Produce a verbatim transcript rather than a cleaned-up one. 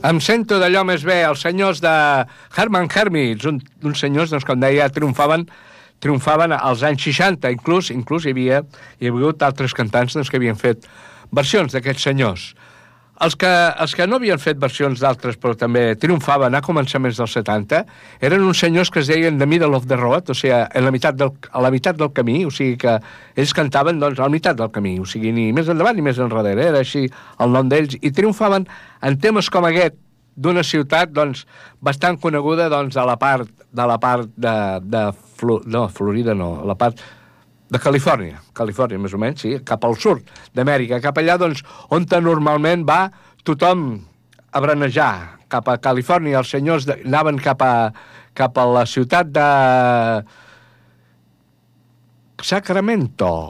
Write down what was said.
Em sento d'allò més bé, els senyors de Herman Hermits, un, uns senyors, doncs, com deia, triomfaven triomfaven als anys seixanta, inclús inclús hi havia hi havia hagut altres cantants doncs, que havien fet versions d'aquests senyors. Els que, els que no havien fet versions d'altres, però també triomfaven a començaments dels setanta, eren uns senyors que es deien The Middle of the Road, o sigui, a la meitat del, a la meitat del camí, o sigui que ells cantaven doncs, a la meitat del camí, o sigui, ni més endavant ni més enrere, era així el nom d'ells, i triomfaven en temes com aquest, d'una ciutat doncs, bastant coneguda doncs, a la part de la part de, de Flo, no, Florida no, a la part de Califòrnia, Califòrnia més o menys, sí, cap al sud d'Amèrica, cap allà doncs, on normalment va tothom a branejar, cap a Califòrnia, els senyors de, anaven cap a, cap a la ciutat de Sacramento,